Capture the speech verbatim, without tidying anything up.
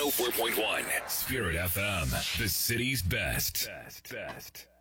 oh four point one Spirit F M, the city's best. Best, best.